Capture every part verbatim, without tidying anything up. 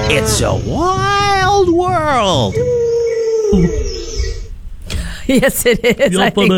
It's a wild world. Yes, it is. I think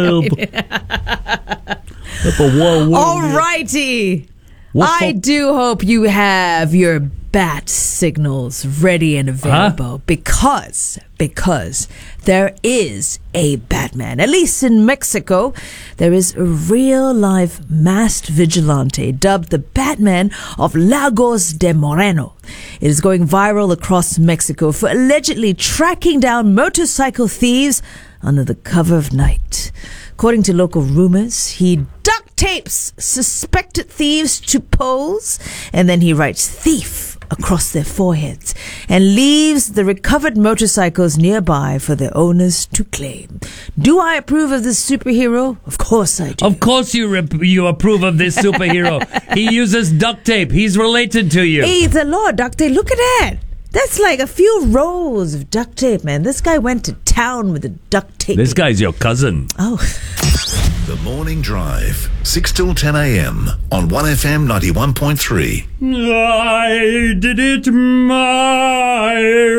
All righty. I do hope you have your bat signals ready and available huh? because because there is a Batman. At least in Mexico, there is a real live masked vigilante dubbed the Batman of Lagos de Moreno. It is going viral across Mexico for allegedly tracking down motorcycle thieves under the cover of night. According to local rumors, he duct tapes suspected thieves to poles, and then he writes thief across their foreheads and leaves the recovered motorcycles nearby for their owners to claim. Do I approve of this superhero? Of course I do. Of course you rep- you approve of this superhero. He uses duct tape. He's related to you. Hey, the Lord duct tape. Look at that. That's like a few rolls of duct tape, man. This guy went to town with the duct tape. This guy's your cousin. Oh. The Morning Drive, six till ten a.m. on one F M ninety-one point three. I did it my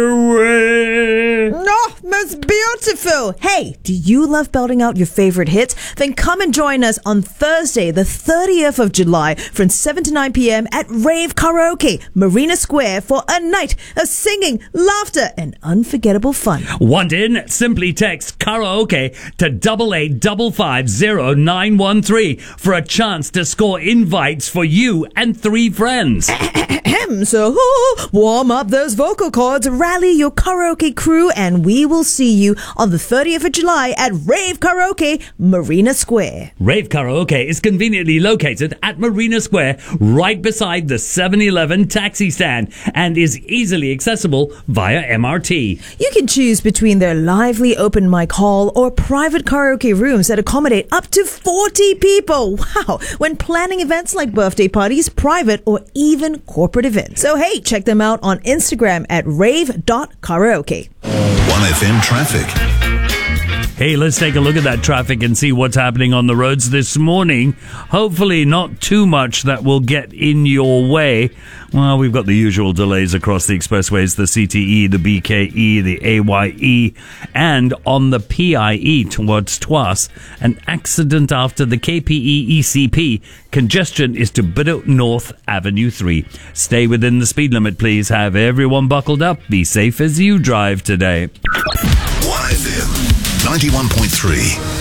way. Oh, most beautiful. Hey, do you love belting out your favorite hits? Then come and join us on Thursday, the thirtieth of July from seven to nine p.m. at Rave Karaoke, Marina Square for a night of singing, laughter, and unforgettable fun. Want in? Simply text karaoke to double eight double five zero nine one three for a chance to score invites for you and three friends. So warm up those vocal cords, rally your karaoke crew, and we will see you on the thirtieth of July at Rave Karaoke, Marina Square. Rave Karaoke is conveniently located at Marina Square, right beside the seven eleven taxi stand, and is easily accessible via M R T. You can choose between their lively open mic hall or private karaoke rooms that accommodate up to forty people. Wow! When planning events like birthday parties, private, or even corporate events. So hey, check them out on Instagram at rave dot karaoke. one F M traffic. Hey, let's take a look at that traffic and see what's happening on the roads this morning. Hopefully not too much that will get in your way. Well, we've got the usual delays across the expressways, the C T E, the B K E, the A Y E, and on the P I E towards Tuas. An accident after the K P E E C P. Congestion is to Biddle North Avenue three. Stay within the speed limit, please. Have everyone buckled up. Be safe as you drive today. one F M ninety-one point three.